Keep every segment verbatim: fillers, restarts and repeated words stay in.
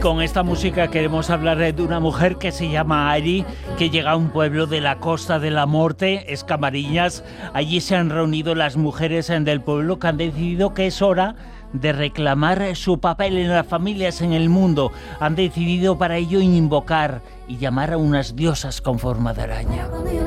con esta música queremos hablar de una mujer que se llama Ari, que llega a un pueblo de la Costa de la Morte, es Camariñas. Allí se han reunido las mujeres del pueblo que han decidido que es hora de reclamar su papel en las familias en el mundo. Han decidido para ello invocar y llamar a unas diosas con forma de araña.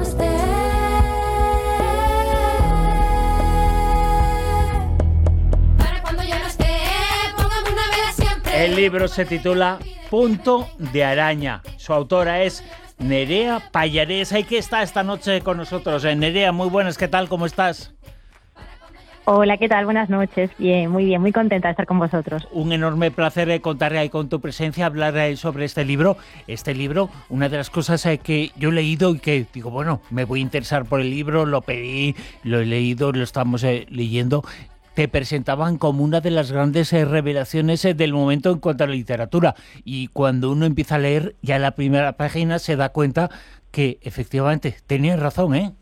El libro se titula Punto de Araña. Su autora es Nerea Pallarés, y que está esta noche con nosotros. Nerea, muy buenas, ¿qué tal? ¿Cómo estás? Hola, ¿qué tal? Buenas noches. Bien, muy bien, muy contenta de estar con vosotros. Un enorme placer contar ahí con tu presencia, hablar sobre este libro. Este libro, una de las cosas que yo he leído y que digo, bueno, me voy a interesar por el libro, lo pedí, lo he leído, lo estamos eh, leyendo. Te presentaban como una de las grandes eh, revelaciones eh, del momento en cuanto a la literatura. Y cuando uno empieza a leer, ya en la primera página se da cuenta que efectivamente tenías razón, ¿eh?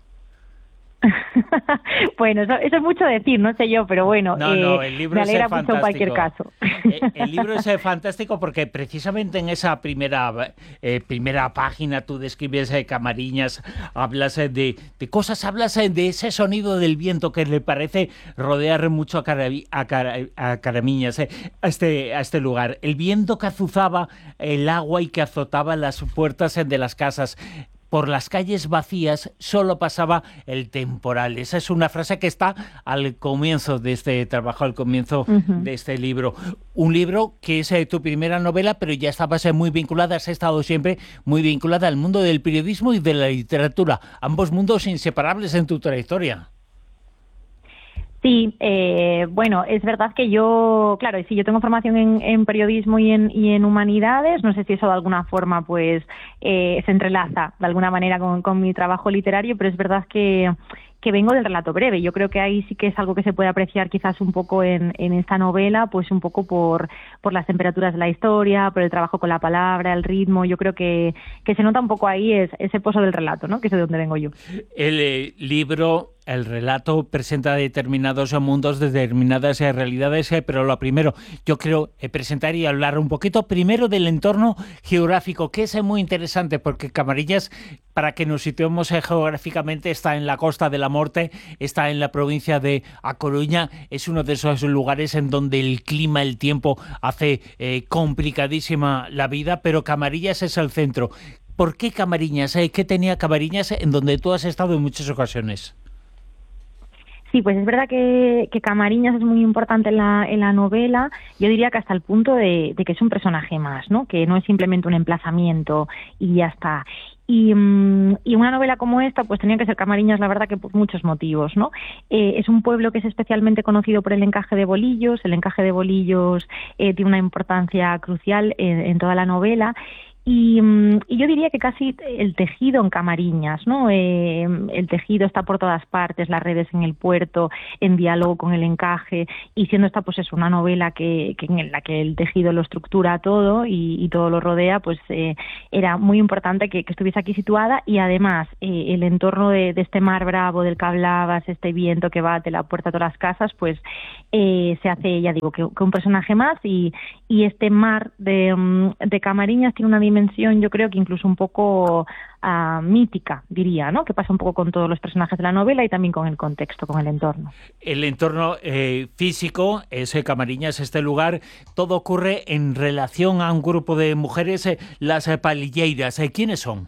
Bueno, eso, eso es mucho decir, no sé yo, pero bueno, no, eh, no, el libro me alegra es mucho en cualquier caso. El, el libro es fantástico porque precisamente en esa primera eh, primera página tú describes eh, Camariñas, hablas eh, de, de cosas, hablas eh, de ese sonido del viento que le parece rodear mucho a, Carabi, a, Cara, a Camariñas, eh, a, este, a este lugar. El viento que azuzaba el agua y que azotaba las puertas eh, de las casas. Por las calles vacías solo pasaba el temporal. Esa es una frase que está al comienzo de este trabajo, al comienzo uh-huh. de este libro. Un libro que es eh, tu primera novela, pero ya estabas eh, muy vinculada, has estado siempre muy vinculada al mundo del periodismo y de la literatura. Ambos mundos inseparables en tu trayectoria. Sí, eh, bueno, es verdad que yo, claro, sí, yo tengo formación en, en periodismo y en, y en humanidades, no sé si eso de alguna forma pues eh, se entrelaza de alguna manera con, con mi trabajo literario, pero es verdad que, que vengo del relato breve. Yo creo que ahí sí que es algo que se puede apreciar quizás un poco en, en esta novela, pues un poco por, por las temperaturas de la historia, por el trabajo con la palabra, el ritmo. Yo creo que, que se nota un poco ahí es, ese pozo del relato, ¿no? Que es de donde vengo yo. El eh, libro... El relato presenta determinados mundos, determinadas realidades, pero lo primero, yo quiero presentar y hablar un poquito primero del entorno geográfico, que es muy interesante, porque Camariñas, para que nos situemos geográficamente, está en la Costa de la Morte, está en la provincia de A Coruña, es uno de esos lugares en donde el clima, el tiempo, hace eh, complicadísima la vida, pero Camariñas es el centro. ¿Por qué Camariñas? ¿Qué tenía Camariñas en donde tú has estado en muchas ocasiones? Sí, pues es verdad que, que Camariñas es muy importante en la, en la novela. Yo diría que hasta el punto de, de que es un personaje más, ¿no? Que no es simplemente un emplazamiento y ya está. Y, um, y una novela como esta, pues tenía que ser Camariñas, la verdad que por muchos motivos, ¿no? Eh, es un pueblo que es especialmente conocido por el encaje de bolillos. El encaje de bolillos eh, tiene una importancia crucial en, en toda la novela. Y, y yo diría que casi el tejido en Camariñas, ¿no? Eh, el tejido está por todas partes, las redes en el puerto, en diálogo con el encaje, y siendo esta pues es una novela que, que en la que el tejido lo estructura todo y, y todo lo rodea, pues eh, era muy importante que, que estuviese aquí situada. Y además eh, el entorno de, de este mar bravo del que hablabas, este viento que bate la puerta de todas las casas, pues eh, se hace, ya digo, que, que un personaje más, y, y este mar de, de Camariñas tiene una dimensión, yo creo que incluso un poco uh, mítica, diría, ¿no? Que pasa un poco con todos los personajes de la novela y también con el contexto, con el entorno. El entorno eh, físico, ese Camariñas, este lugar, todo ocurre en relación a un grupo de mujeres, eh, las eh, palilleiras. Eh, ¿Quiénes son?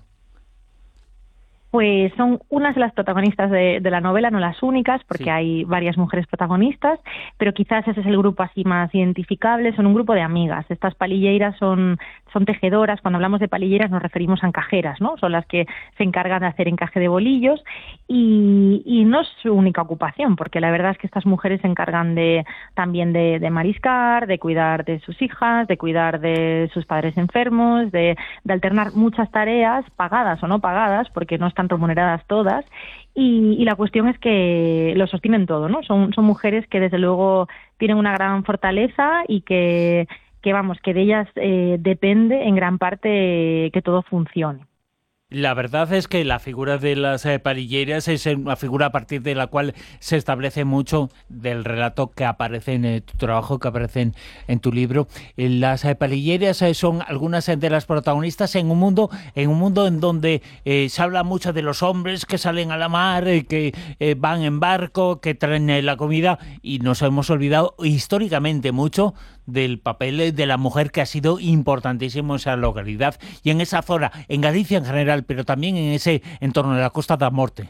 Pues son unas de las protagonistas de, de la novela, no las únicas, porque sí. Hay varias mujeres protagonistas, pero quizás ese es el grupo así más identificable. Son un grupo de amigas. Estas palilleiras son, son tejedoras. Cuando hablamos de palilleras nos referimos a encajeras, ¿no? Son las que se encargan de hacer encaje de bolillos, y, y no es su única ocupación, porque la verdad es que estas mujeres se encargan de también de, de mariscar, de cuidar de sus hijas, de cuidar de sus padres enfermos, de, de alternar muchas tareas, pagadas o no pagadas, porque no están remuneradas todas, y, y la cuestión es que lo sostienen todo, ¿no? Son, son mujeres que desde luego tienen una gran fortaleza y que, que vamos, que de ellas eh, depende en gran parte que todo funcione. La verdad es que la figura de las eh, parilleras es una figura a partir de la cual se establece mucho del relato que aparece en eh, tu trabajo, que aparece en, en tu libro. Eh, Las eh, parilleras eh, son algunas eh, de las protagonistas en un mundo en un mundo en donde eh, se habla mucho de los hombres que salen a la mar, eh, que eh, van en barco, que traen eh, la comida, y nos hemos olvidado históricamente mucho del papel de la mujer, que ha sido importantísimo en esa localidad y en esa zona, en Galicia en general, pero también en ese entorno de la Costa da Morte.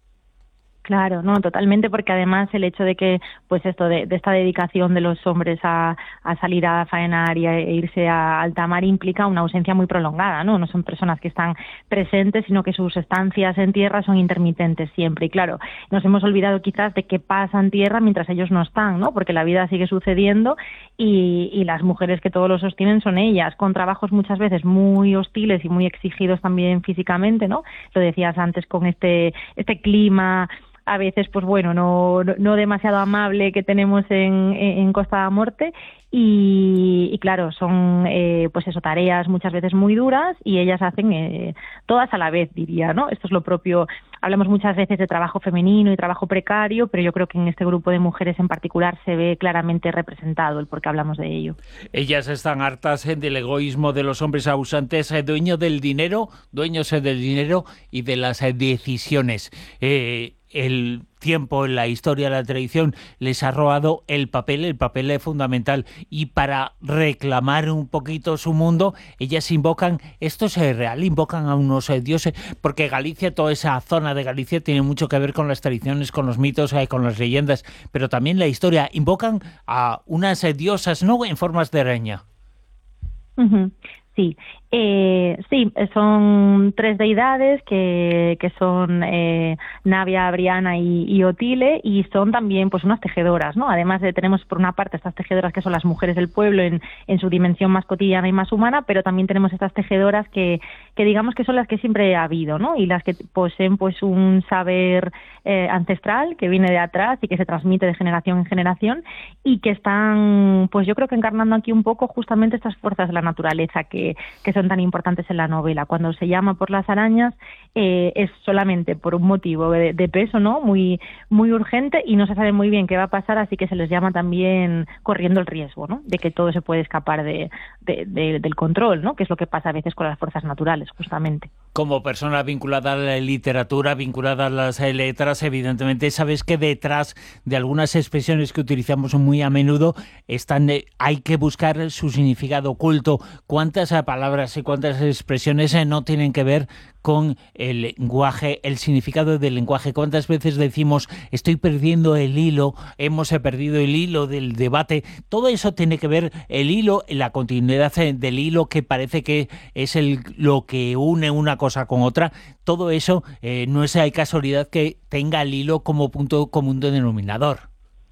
Claro, no, totalmente, porque además el hecho de que, pues esto, de, de esta dedicación de los hombres a, a salir a faenar y a irse a alta mar implica una ausencia muy prolongada, ¿no? No son personas que están presentes, sino que sus estancias en tierra son intermitentes siempre. Y claro, nos hemos olvidado quizás de qué pasa en tierra mientras ellos no están, ¿no? Porque la vida sigue sucediendo y, y las mujeres que todo lo sostienen son ellas, con trabajos muchas veces muy hostiles y muy exigidos también físicamente, ¿no? Lo decías antes, con este, este clima a veces, pues bueno, no, no demasiado amable que tenemos en, en Costa da Morte, y, y claro, son eh, pues eso, tareas muchas veces muy duras, y ellas hacen eh, todas a la vez, diría, ¿no? Esto es lo propio. Hablamos muchas veces de trabajo femenino y trabajo precario, pero yo creo que en este grupo de mujeres en particular se ve claramente representado el por qué hablamos de ello. Ellas están hartas eh, del egoísmo de los hombres abusantes, eh, dueños del dinero, dueños eh, del dinero y de las eh, decisiones. Eh, el tiempo, la historia, la tradición les ha robado el papel, el papel es fundamental, y para reclamar un poquito su mundo, ellas invocan, esto es real, invocan a unos eh, dioses, porque Galicia, toda esa zona de Galicia tiene mucho que ver con las tradiciones, con los mitos, eh, con las leyendas, pero también la historia, invocan a unas eh, diosas, no en formas de araña. Uh-huh. Sí, eh, sí, son tres deidades que, que son eh, Navia, Briana y, y Otile, y son también pues unas tejedoras, ¿no? Además de, tenemos por una parte estas tejedoras que son las mujeres del pueblo en, en su dimensión más cotidiana y más humana, pero también tenemos estas tejedoras que, que digamos que son las que siempre ha habido, ¿no? Y las que poseen pues un saber eh, ancestral que viene de atrás y que se transmite de generación en generación, y que están, pues yo creo que encarnando aquí un poco justamente estas fuerzas de la naturaleza que, que son tan importantes en la novela. Cuando se llama por las arañas eh, es solamente por un motivo de, de peso, ¿no? Muy, muy urgente, y no se sabe muy bien qué va a pasar, así que se les llama también corriendo el riesgo, ¿no? De que todo se puede escapar de, de, de, del control, ¿no? Que es lo que pasa a veces con las fuerzas naturales, justamente. Como persona vinculada a la literatura, vinculada a las letras, evidentemente sabes que detrás de algunas expresiones que utilizamos muy a menudo están, hay que buscar su significado oculto. ¿Cuántas palabras y cuántas expresiones no tienen que ver con el lenguaje, el significado del lenguaje? ¿Cuántas veces decimos estoy perdiendo el hilo, hemos perdido el hilo del debate? Todo eso tiene que ver, el hilo, la continuidad del hilo, que parece que es el, lo que une una cosa con otra. Todo eso eh, no es hay casualidad que tenga el hilo como punto común denominador.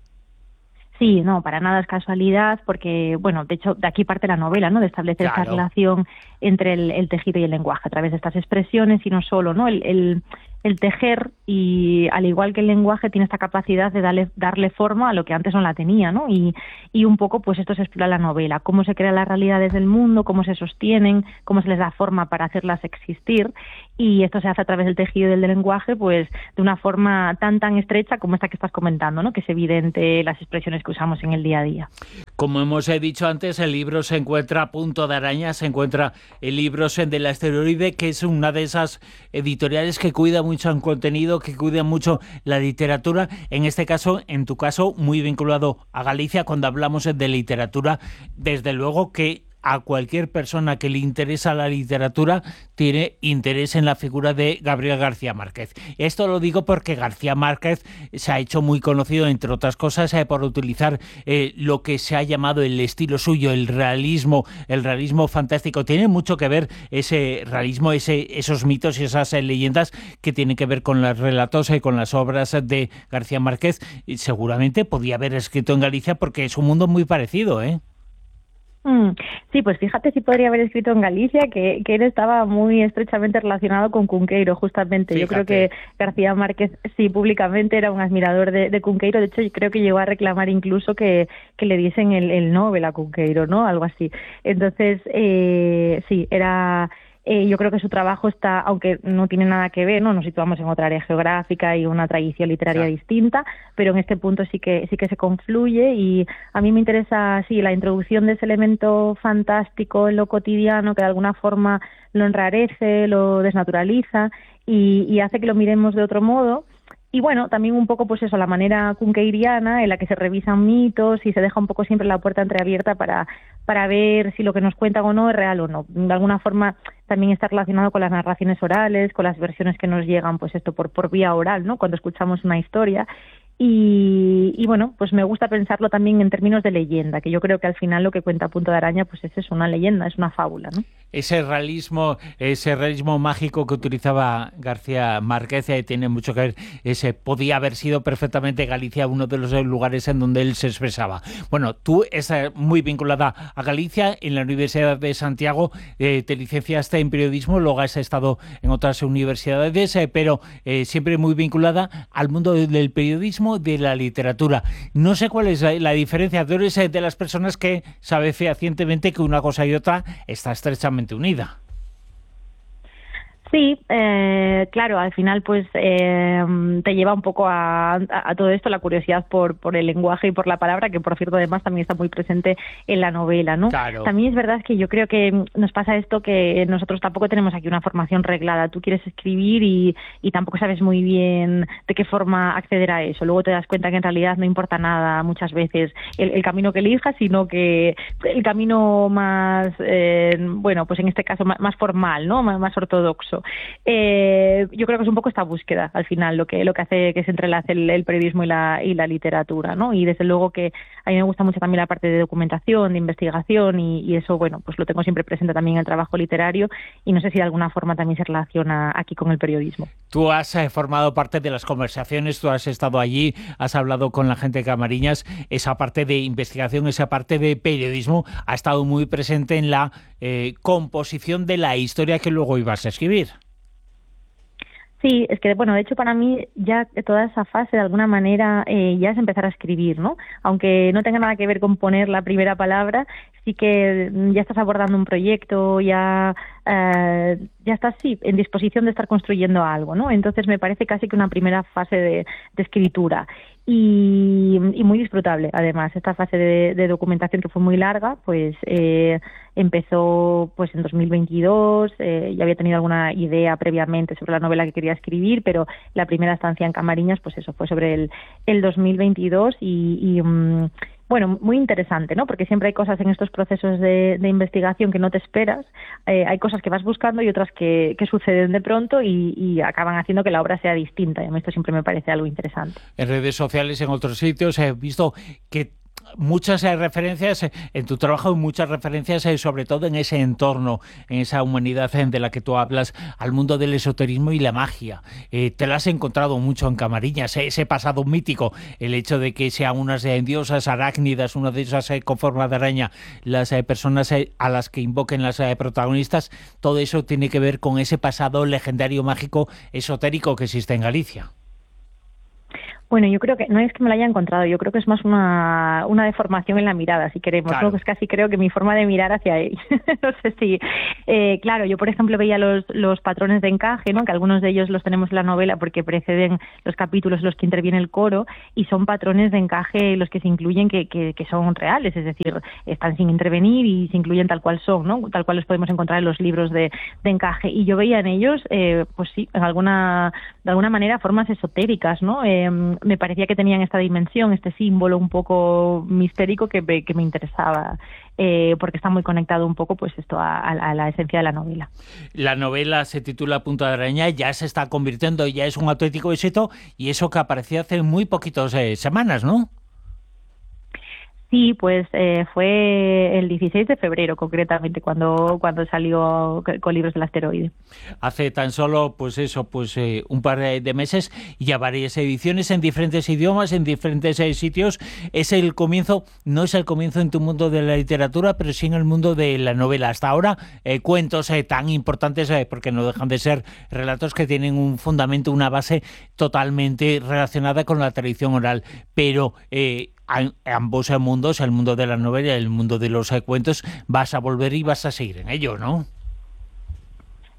Sí, no, para nada es casualidad, porque, bueno, de hecho, de aquí parte la novela, ¿no? De establecer Claro. esta relación entre el, el tejido y el lenguaje a través de estas expresiones, y no solo, ¿no? El, el, el tejer, y al igual que el lenguaje, tiene esta capacidad de darle, darle forma a lo que antes no la tenía, ¿no? Y, y un poco, pues esto se explora en la novela, cómo se crean las realidades del mundo, cómo se sostienen, cómo se les da forma para hacerlas existir, y esto se hace a través del tejido y del lenguaje, pues de una forma tan, tan estrecha como esta que estás comentando, ¿no? Que es evidente las expresiones que usamos en el día a día. Como hemos dicho antes, el libro se encuentra a Punto de Araña, se encuentra el libro de la Asteroide, que es una de esas editoriales que cuida mucho el contenido, que cuida mucho la literatura. En este caso, en tu caso, muy vinculado a Galicia. Cuando hablamos de literatura, desde luego que a cualquier persona que le interesa la literatura tiene interés en la figura de Gabriel García Márquez. Esto lo digo porque García Márquez se ha hecho muy conocido, entre otras cosas, eh, por utilizar eh, lo que se ha llamado el estilo suyo, el realismo, el realismo fantástico. Tiene mucho que ver ese realismo, ese, esos mitos y esas eh, leyendas que tienen que ver con los relatos y eh, con las obras de García Márquez. Y seguramente podía haber escrito en Galicia porque es un mundo muy parecido, ¿eh? Sí, pues fíjate si podría haber escrito en Galicia, que, que él estaba muy estrechamente relacionado con Cunqueiro, justamente. Fíjate. Yo creo que García Márquez, sí, públicamente era un admirador de, de Cunqueiro. De hecho, yo creo que llegó a reclamar incluso que, que le diesen el, el Nobel a Cunqueiro, ¿no? Algo así. Entonces, eh, sí, era... Eh, yo creo que su trabajo está, aunque no tiene nada que ver, no nos situamos en otra área geográfica y una tradición literaria Claro. distinta, pero en este punto sí que sí que se confluye, y a mí me interesa sí la introducción de ese elemento fantástico en lo cotidiano que de alguna forma lo enrarece, lo desnaturaliza y, y hace que lo miremos de otro modo. Y bueno, también un poco pues eso, la manera kunkeiriana en la que se revisan mitos y se deja un poco siempre la puerta entreabierta para, para ver si lo que nos cuentan o no es real o no. De alguna forma también está relacionado con las narraciones orales, con las versiones que nos llegan pues esto por, por vía oral, ¿no? Cuando escuchamos una historia. Y, y bueno, pues me gusta pensarlo también en términos de leyenda, que yo creo que al final lo que cuenta Punto de Araña pues es eso, una leyenda, es una fábula, ¿no? Ese realismo, ese realismo mágico que utilizaba García Márquez eh, tiene mucho que ver. Ese podía haber sido perfectamente Galicia uno de los lugares en donde él se expresaba. Bueno, tú estás muy vinculada a Galicia, en la Universidad de Santiago, eh, te licenciaste en periodismo, luego has estado en otras universidades, eh, pero eh, siempre muy vinculada al mundo del periodismo, de la literatura. No sé cuál es la, la diferencia. Tú eres eh, de las personas que sabe fehacientemente que una cosa y otra está estrechamente unida. Sí, eh, claro, al final pues eh, te lleva un poco a, a, a todo esto la curiosidad por, por el lenguaje y por la palabra, que por cierto además también está muy presente en la novela, ¿no? Claro. También es verdad que yo creo que nos pasa esto, que nosotros tampoco tenemos aquí una formación reglada. Tú quieres escribir y, y tampoco sabes muy bien de qué forma acceder a eso. Luego te das cuenta que en realidad no importa nada muchas veces el, el camino que elijas, sino que el camino más, eh, bueno, pues en este caso más, más formal, ¿no? Más, más ortodoxo. Eh, yo creo que es un poco esta búsqueda al final lo que lo que hace que se entrelace el, el periodismo y la y la literatura, ¿no? Y desde luego que a mí me gusta mucho también la parte de documentación, de investigación, y, y eso, bueno, pues lo tengo siempre presente también en el trabajo literario, y no sé si de alguna forma también se relaciona aquí con el periodismo. Tú has eh, formado parte de las conversaciones, tú has estado allí, has hablado con la gente de Camariñas, esa parte de investigación, esa parte de periodismo ha estado muy presente en la eh, composición de la historia que luego ibas a escribir. Sí, es que, bueno, de hecho para mí ya toda esa fase de alguna manera eh, ya es empezar a escribir, ¿no? Aunque no tenga nada que ver con poner la primera palabra, sí que ya estás abordando un proyecto, ya eh, ya estás, sí, en disposición de estar construyendo algo, ¿no? Entonces me parece casi que una primera fase de, de escritura. Y, y muy disfrutable, además. Esta fase de, de documentación, que fue muy larga, pues eh, empezó pues en dos mil veintidós. Eh, ya había tenido alguna idea previamente sobre la novela que quería escribir, pero la primera estancia en Camariñas, pues eso, fue sobre el, el dos mil veintidós y... y um, bueno, muy interesante, ¿no? Porque siempre hay cosas en estos procesos de, de investigación que no te esperas, eh, hay cosas que vas buscando y otras que, que suceden de pronto y, y acaban haciendo que la obra sea distinta, y a mí esto siempre me parece algo interesante. En redes sociales, en otros sitios, he visto que muchas eh, referencias eh, en tu trabajo, muchas referencias eh, sobre todo en ese entorno, en esa humanidad eh, de la que tú hablas, al mundo del esoterismo y la magia. Eh, te la has encontrado mucho en Camariñas, eh, ese pasado mítico, el hecho de que sean unas eh, diosas arácnidas, una de esas eh, con forma de araña, las eh, personas eh, a las que invoquen las eh, protagonistas, todo eso tiene que ver con ese pasado legendario, mágico, esotérico que existe en Galicia. Bueno, yo creo que no es que me la haya encontrado, yo creo que es más una, una deformación en la mirada, si queremos, Claro. ¿no? Pues casi creo que mi forma de mirar hacia él. No sé si, eh, claro, yo por ejemplo veía los, los patrones de encaje, ¿no? Que algunos de ellos los tenemos en la novela porque preceden los capítulos en los que interviene el coro, y son patrones de encaje los que se incluyen que, que, que son reales, es decir, están sin intervenir y se incluyen tal cual son, ¿no? Tal cual los podemos encontrar en los libros de, de encaje. Y yo veía en ellos, eh, pues sí, en alguna, de alguna manera formas esotéricas, ¿no? Eh, me parecía que tenían esta dimensión, este símbolo un poco mistérico que me, que me interesaba, eh, porque está muy conectado un poco pues esto a, a la esencia de la novela. La novela se titula Punto de Araña, ya se está convirtiendo, ya es un auténtico éxito, y eso que apareció hace muy poquitas eh, semanas, ¿no? Sí, pues eh, fue el dieciséis de febrero concretamente cuando cuando salió con Libros del Asteroide. Hace tan solo, pues eso, pues eh, un par de meses, y ya varias ediciones en diferentes idiomas, en diferentes eh, sitios. Es el comienzo, no es el comienzo en tu mundo de la literatura, pero sí en el mundo de la novela. Hasta ahora, eh, cuentos eh, tan importantes, eh, porque no dejan de ser relatos que tienen un fundamento, una base totalmente relacionada con la tradición oral, pero... Eh, a ambos mundos, el mundo de la novela y el mundo de los eh, cuentos, vas a volver y vas a seguir en ello, ¿no?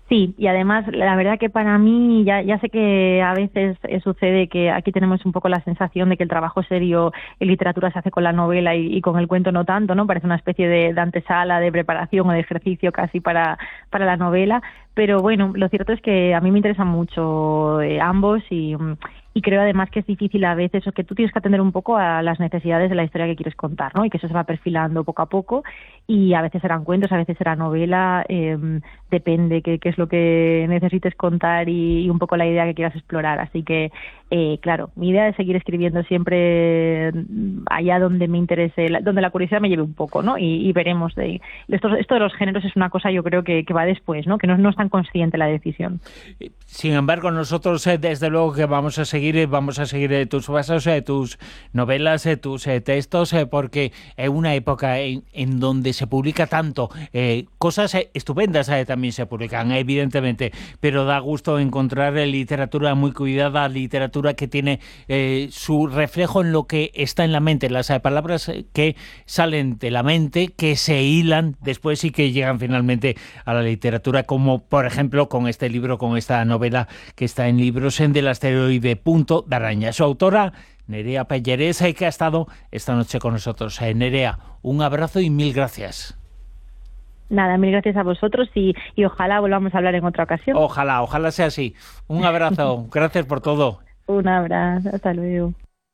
Sí, y además la verdad que para mí, ya, ya sé que a veces eh, sucede que aquí tenemos un poco la sensación de que el trabajo serio en literatura se hace con la novela y, y con el cuento no tanto, ¿no? Parece una especie de, de antesala, de preparación o de ejercicio casi para, para la novela, pero bueno, lo cierto es que a mí me interesan mucho eh, ambos y... Y creo además que es difícil a veces, o que tú tienes que atender un poco a las necesidades de la historia que quieres contar, ¿no? Y que eso se va perfilando poco a poco, y a veces serán cuentos, a veces será novela, eh, depende qué, qué es lo que necesites contar y, y un poco la idea que quieras explorar. Así que, eh, claro, mi idea es seguir escribiendo siempre allá donde me interese, donde la curiosidad me lleve un poco, ¿no? Y, y veremos. De, esto, esto de los géneros es una cosa, yo creo, que, que va después, ¿no? Que no, no es tan consciente la decisión. Sin embargo, nosotros, eh, desde luego que vamos a seguir Vamos a seguir eh, tus pasos, eh, tus novelas, eh, tus eh, textos, eh, porque es una época en, en donde se publica tanto. Eh, cosas eh, estupendas eh, también se publican, evidentemente, pero da gusto encontrar eh, literatura muy cuidada, literatura que tiene eh, su reflejo en lo que está en la mente, las eh, palabras que salen de la mente, que se hilan después y que llegan finalmente a la literatura, como por ejemplo con este libro, con esta novela que está en Libros en del Asteroide Punto de Araña. Su autora, Nerea Pellerés, que ha estado esta noche con nosotros. Nerea, un abrazo y mil gracias. Nada, mil gracias a vosotros y, y ojalá volvamos a hablar en otra ocasión. Ojalá, ojalá sea así. Un abrazo, gracias por todo. Un abrazo, hasta luego.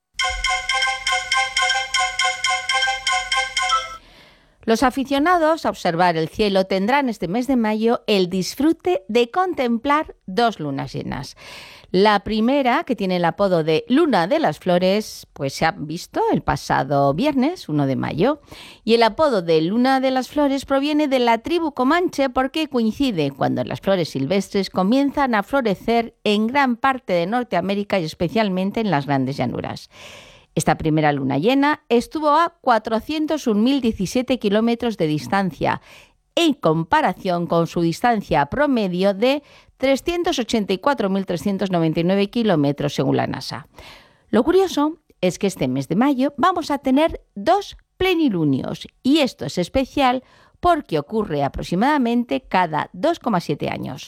Los aficionados a observar el cielo tendrán este mes de mayo el disfrute de contemplar dos lunas llenas. La primera, que tiene el apodo de Luna de las Flores, pues se ha visto el pasado viernes, uno de mayo. Y el apodo de Luna de las Flores proviene de la tribu comanche porque coincide cuando las flores silvestres comienzan a florecer en gran parte de Norteamérica y especialmente en las grandes llanuras. Esta primera luna llena estuvo a cuatrocientos un mil diecisiete kilómetros de distancia, en comparación con su distancia promedio de trescientos ochenta y cuatro mil trescientos noventa y nueve kilómetros según la NASA. Lo curioso es que este mes de mayo vamos a tener dos plenilunios, y esto es especial porque ocurre aproximadamente cada dos coma siete años.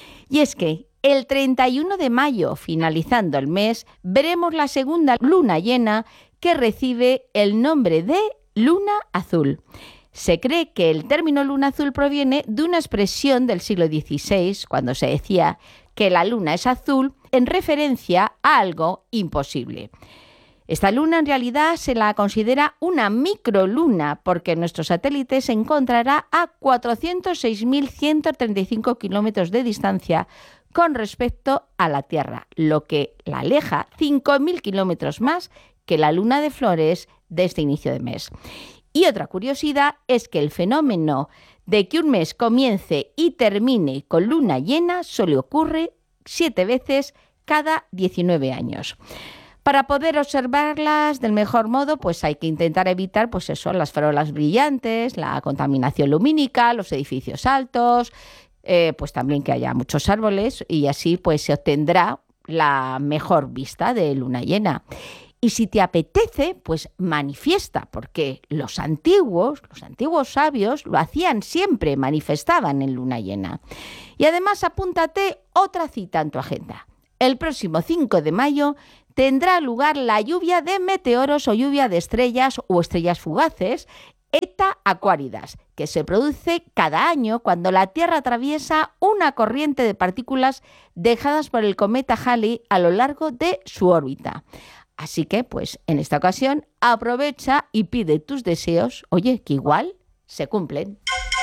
Y es que el treinta y uno de mayo, finalizando el mes, veremos la segunda luna llena, que recibe el nombre de luna azul. Se cree que el término luna azul proviene de una expresión del siglo dieciséis, cuando se decía que la luna es azul, en referencia a algo imposible. Esta luna en realidad se la considera una microluna porque nuestro satélite se encontrará a cuatrocientos seis mil ciento treinta y cinco kilómetros de distancia con respecto a la Tierra, lo que la aleja cinco mil kilómetros más que la luna de Flores de este inicio de mes. Y otra curiosidad es que el fenómeno de que un mes comience y termine con luna llena solo ocurre siete veces cada diecinueve años. Para poder observarlas del mejor modo, pues hay que intentar evitar, pues eso, las farolas brillantes, la contaminación lumínica, los edificios altos, eh, pues también que haya muchos árboles, y así pues se obtendrá la mejor vista de luna llena. Y si te apetece, pues manifiesta, porque los antiguos, los antiguos sabios lo hacían siempre, manifestaban en luna llena. Y además apúntate otra cita en tu agenda. El próximo cinco de mayo tendrá lugar la lluvia de meteoros o lluvia de estrellas o estrellas fugaces, Eta Aquaridas, que se produce cada año cuando la Tierra atraviesa una corriente de partículas dejadas por el cometa Halley a lo largo de su órbita. Así que, pues, en esta ocasión, aprovecha y pide tus deseos, oye, que igual se cumplen.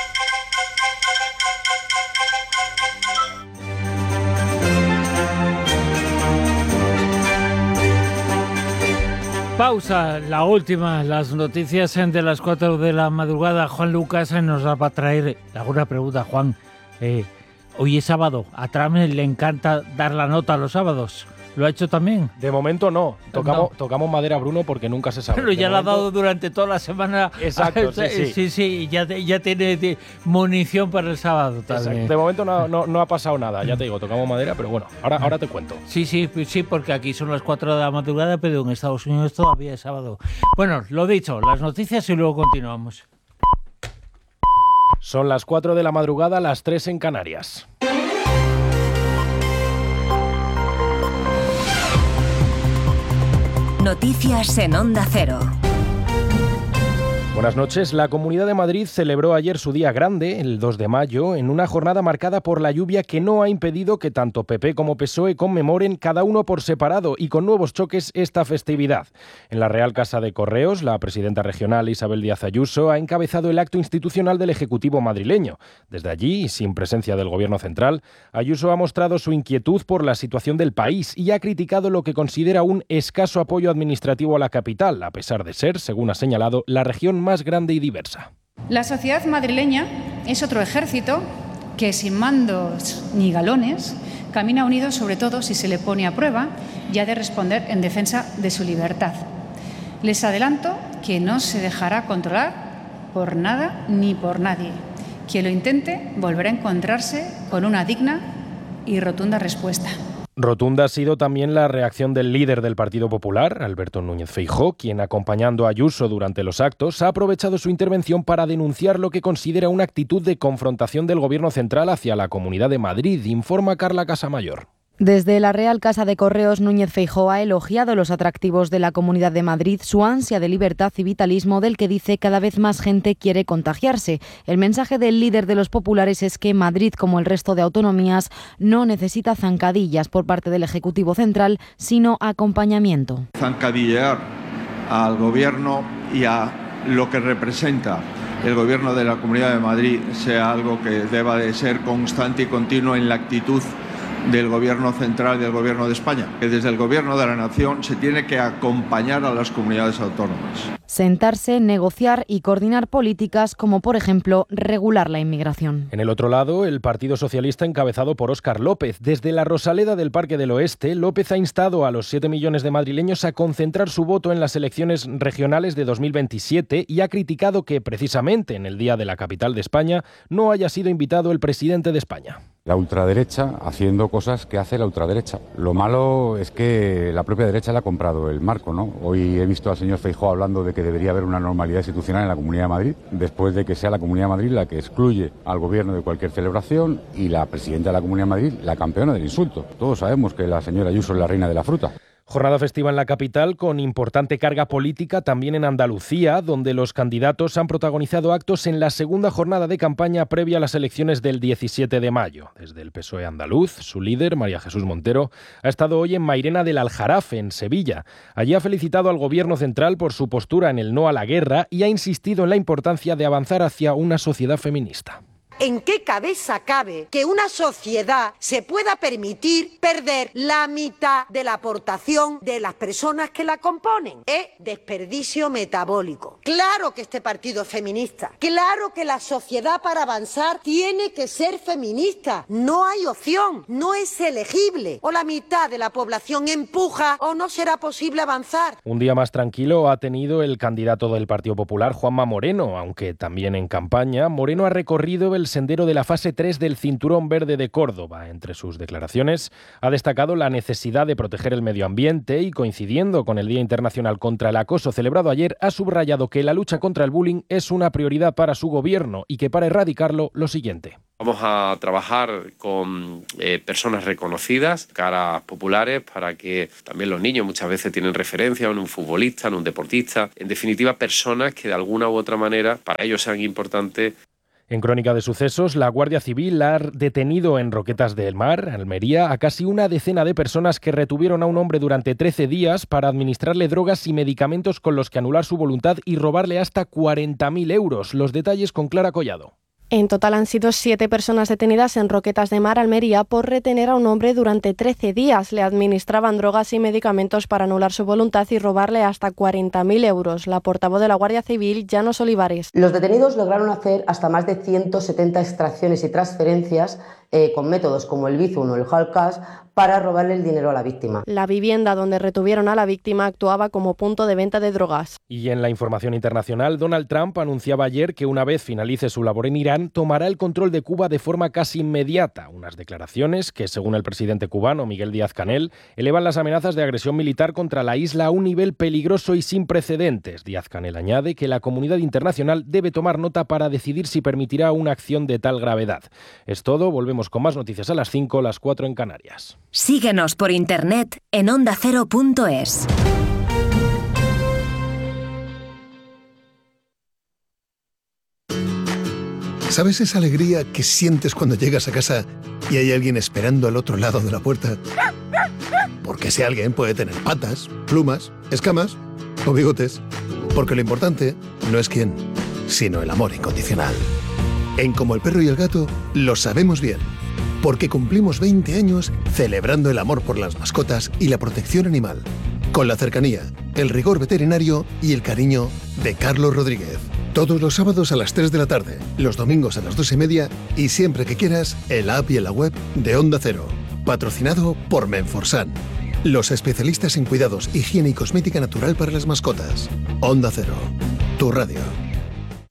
Pausa, la última, las noticias de las cuatro de la madrugada. Juan Lucas nos va a traer alguna pregunta. Juan, eh, hoy es sábado, a Trump le encanta dar la nota a los sábados. ¿Lo ha hecho también? De momento no. Tocamos, no. tocamos madera, Bruno, porque nunca se sabe. Pero ya la ha momento... dado durante toda la semana. Exacto, sí, sí. Sí, sí, ya, ya tiene munición para el sábado también. Exacto. De momento no, no, no ha pasado nada, ya te digo, tocamos madera, pero bueno, ahora, ahora te cuento. Sí, sí, sí, porque aquí son las cuatro de la madrugada, pero en Estados Unidos todavía es sábado. Bueno, lo dicho, las noticias y luego continuamos. Son las cuatro de la madrugada, las tres en Canarias. Noticias en Onda Cero. Buenas noches. La Comunidad de Madrid celebró ayer su día grande, el dos de mayo, en una jornada marcada por la lluvia que no ha impedido que tanto P P como P S O E conmemoren cada uno por separado y con nuevos choques esta festividad. En la Real Casa de Correos, la presidenta regional Isabel Díaz Ayuso ha encabezado el acto institucional del Ejecutivo madrileño. Desde allí, y sin presencia del Gobierno central, Ayuso ha mostrado su inquietud por la situación del país y ha criticado lo que considera un escaso apoyo administrativo a la capital, a pesar de ser, según ha señalado, la región más grande y diversa. La sociedad madrileña es otro ejército que sin mandos ni galones camina unido, sobre todo si se le pone a prueba y ha de responder en defensa de su libertad. Les adelanto que no se dejará controlar por nada ni por nadie. Quien lo intente volverá a encontrarse con una digna y rotunda respuesta. Rotunda ha sido también la reacción del líder del Partido Popular, Alberto Núñez Feijóo, quien, acompañando a Ayuso durante los actos, ha aprovechado su intervención para denunciar lo que considera una actitud de confrontación del Gobierno central hacia la Comunidad de Madrid, informa Carla Casamayor. Desde la Real Casa de Correos, Núñez Feijóo ha elogiado los atractivos de la Comunidad de Madrid, su ansia de libertad y vitalismo del que dice cada vez más gente quiere contagiarse. El mensaje del líder de los populares es que Madrid, como el resto de autonomías, no necesita zancadillas por parte del Ejecutivo Central, sino acompañamiento. Zancadillear al Gobierno y a lo que representa el Gobierno de la Comunidad de Madrid sea algo que deba de ser constante y continuo en la actitud del Gobierno central y del Gobierno de España, que desde el Gobierno de la Nación se tiene que acompañar a las comunidades autónomas. Sentarse, negociar y coordinar políticas como, por ejemplo, regular la inmigración. En el otro lado, el Partido Socialista encabezado por Óscar López. Desde la Rosaleda del Parque del Oeste, López ha instado a los siete millones de madrileños a concentrar su voto en las elecciones regionales de dos mil veintisiete y ha criticado que, precisamente en el día de la capital de España, no haya sido invitado el presidente de España. La ultraderecha haciendo cosas que hace la ultraderecha. Lo malo es que la propia derecha le ha comprado el marco, ¿no? Hoy he visto al señor Feijóo hablando de que debería haber una normalidad institucional en la Comunidad de Madrid, después de que sea la Comunidad de Madrid la que excluye al gobierno de cualquier celebración y la presidenta de la Comunidad de Madrid la campeona del insulto. Todos sabemos que la señora Ayuso es la reina de la fruta. Jornada festiva en la capital con importante carga política también en Andalucía, donde los candidatos han protagonizado actos en la segunda jornada de campaña previa a las elecciones del diecisiete de mayo. Desde el P S O E andaluz, su líder, María Jesús Montero, ha estado hoy en Mairena del Aljarafe, en Sevilla. Allí ha felicitado al Gobierno central por su postura en el no a la guerra y ha insistido en la importancia de avanzar hacia una sociedad feminista. ¿En qué cabeza cabe que una sociedad se pueda permitir perder la mitad de la aportación de las personas que la componen? Es desperdicio metabólico. Claro que este partido es feminista. Claro que la sociedad para avanzar tiene que ser feminista. No hay opción, no es elegible. O la mitad de la población empuja o no será posible avanzar. Un día más tranquilo ha tenido el candidato del Partido Popular, Juanma Moreno, aunque también en campaña. Moreno ha recorrido el sendero de la fase tres del Cinturón Verde de Córdoba. Entre sus declaraciones ha destacado la necesidad de proteger el medio ambiente y, coincidiendo con el Día Internacional contra el Acoso celebrado ayer, ha subrayado que la lucha contra el bullying es una prioridad para su gobierno y que para erradicarlo, lo siguiente. Vamos a trabajar con eh, personas reconocidas, caras populares, para que también los niños muchas veces tienen referencia en un futbolista, en un deportista, en definitiva personas que de alguna u otra manera para ellos sean importantes. En Crónica de Sucesos, la Guardia Civil ha detenido en Roquetas del Mar, Almería, a casi una decena de personas que retuvieron a un hombre durante trece días para administrarle drogas y medicamentos con los que anular su voluntad y robarle hasta cuarenta mil euros. Los detalles con Clara Collado. En total han sido siete personas detenidas en Roquetas de Mar, Almería, por retener a un hombre durante trece días. Le administraban drogas y medicamentos para anular su voluntad y robarle hasta cuarenta mil euros. La portavoz de la Guardia Civil, Llanos Olivares. Los detenidos lograron hacer hasta más de ciento setenta extracciones y transferencias eh, con métodos como el Bizum o el Hard Cash para robarle el dinero a la víctima. La vivienda donde retuvieron a la víctima actuaba como punto de venta de drogas. Y en la información internacional, Donald Trump anunciaba ayer que una vez finalice su labor en Irán, tomará el control de Cuba de forma casi inmediata. Unas declaraciones que, según el presidente cubano Miguel Díaz-Canel, elevan las amenazas de agresión militar contra la isla a un nivel peligroso y sin precedentes. Díaz-Canel añade que la comunidad internacional debe tomar nota para decidir si permitirá una acción de tal gravedad. Es todo, volvemos con más noticias a las cinco, las cuatro en Canarias. Síguenos por internet en onda cero punto es. ¿Sabes esa alegría que sientes cuando llegas a casa y hay alguien esperando al otro lado de la puerta? Porque ese alguien puede tener patas, plumas, escamas o bigotes. Porque lo importante no es quién, sino el amor incondicional. En Como el perro y el gato lo sabemos bien. Porque cumplimos veinte años celebrando el amor por las mascotas y la protección animal. Con la cercanía, el rigor veterinario y el cariño de Carlos Rodríguez. Todos los sábados a las tres de la tarde, los domingos a las dos y media y siempre que quieras en la app y en la web de Onda Cero. Patrocinado por Menforsan, los especialistas en cuidados, higiene y cosmética natural para las mascotas. Onda Cero, tu radio.